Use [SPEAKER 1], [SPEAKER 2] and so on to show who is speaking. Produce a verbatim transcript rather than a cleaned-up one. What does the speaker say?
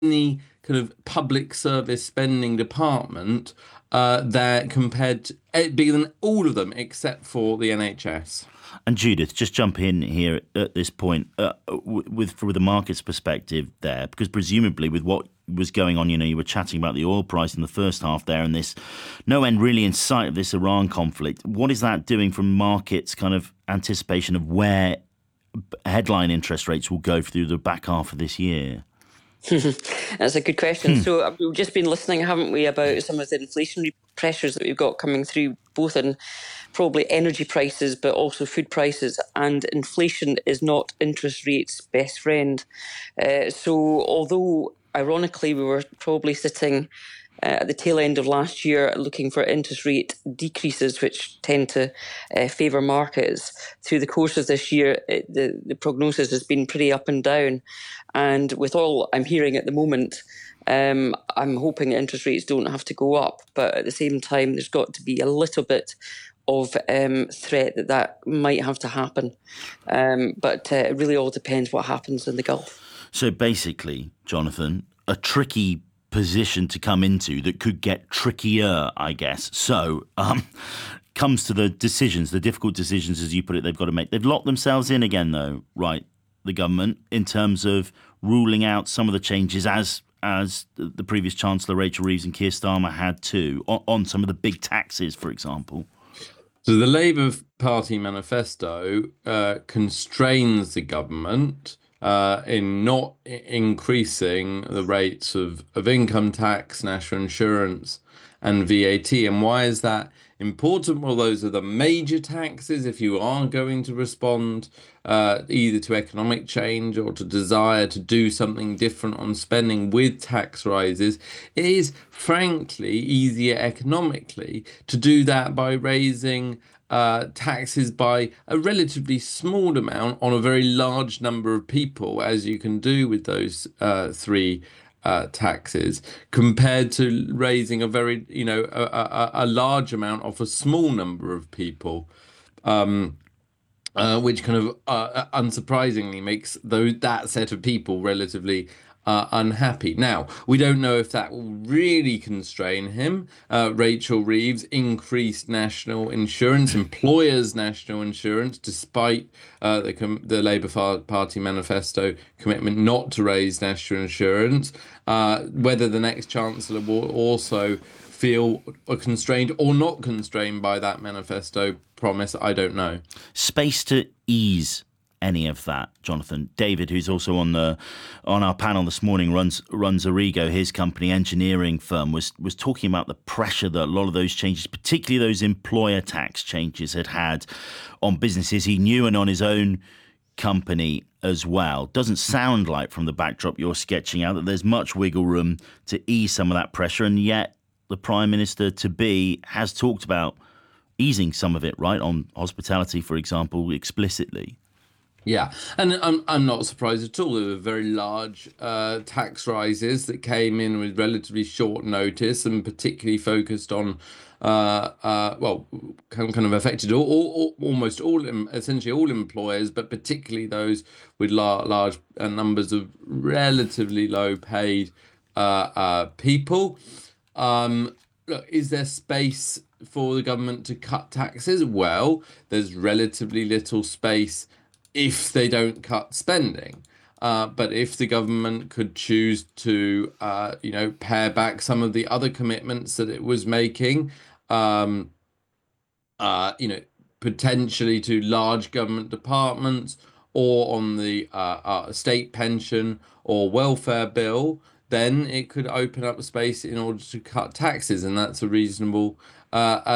[SPEAKER 1] any kind of public service spending department uh, there compared to it being than all of them except for the N H S.
[SPEAKER 2] And Judith, just jump in here at this point uh, with from the market's perspective there, because presumably with what was going on, you know, you were chatting about the oil price in the first half there, and this no end really in sight of this Iran conflict. What is that doing from markets' kind of anticipation of where headline interest rates will go through the back half of this year?
[SPEAKER 3] That's a good question.
[SPEAKER 2] Hmm.
[SPEAKER 3] So we've just been listening, haven't we, about some of the inflationary pressures that we've got coming through, both in probably energy prices, but also food prices. And inflation is not interest rates' best friend. Uh, so although, ironically, we were probably sitting uh, at the tail end of last year looking for interest rate decreases, which tend to uh, favour markets, through the course of this year, it, the, the prognosis has been pretty up and down. And with all I'm hearing at the moment, um, I'm hoping interest rates don't have to go up. But at the same time, there's got to be a little bit of um, threat that that might have to happen. Um, but uh, it really all depends what happens in the Gulf.
[SPEAKER 2] So basically, Jonathan, a tricky position to come into that could get trickier, I guess. So um, comes to the decisions, the difficult decisions, as you put it, they've got to make. They've locked themselves in again, though, right, the government, in terms of ruling out some of the changes as as the previous Chancellor Rachel Reeves and Keir Starmer had to, on, on some of the big taxes, for example.
[SPEAKER 1] So the Labour Party manifesto uh, constrains the government uh, in not i- increasing the rates of, of income tax, national insurance, and V A T. And why is that important? Well, those are the major taxes if you are going to respond uh, either to economic change or to desire to do something different on spending with tax rises. It is frankly easier economically to do that by raising uh, taxes by a relatively small amount on a very large number of people, as you can do with those uh, three uh, taxes, compared to raising a very, you know, a, a, a large amount off a small number of people. Um, uh, which kind of uh, unsurprisingly makes those that set of people relatively uh, unhappy. Now, we don't know if that will really constrain him. Uh, Rachel Reeves increased national insurance, employers' national insurance, despite uh, the com- the Labour Party manifesto commitment not to raise national insurance. Uh, whether the next chancellor will also feel constrained or not constrained by that manifesto promise, I don't know.
[SPEAKER 2] Space to ease any of that, Jonathan. David, who's also on the on our panel this morning, runs runs Origo, his company, engineering firm, was was talking about the pressure that a lot of those changes, particularly those employer tax changes, had had on businesses he knew and on his own company as well. Doesn't sound like, from the backdrop you're sketching out, that there's much wiggle room to ease some of that pressure, and yet the Prime Minister to be has talked about easing some of it, right, on hospitality, for example, explicitly.
[SPEAKER 1] Yeah, and I'm I'm not surprised at all. There were very large uh, tax rises that came in with relatively short notice, and particularly focused on, uh, uh, well, kind kind of affected all, all, all almost all, em- essentially all employers, but particularly those with lar- large uh, numbers of relatively low paid uh, uh, people. Um, look, is there space for the government to cut taxes? Well, there's relatively little space if they don't cut spending. Uh, but if the government could choose to, uh, you know, pare back some of the other commitments that it was making, um, uh, you know, potentially to large government departments or on the uh, uh, state pension or welfare bill, then it could open up space in order to cut taxes, and that's a reasonable uh,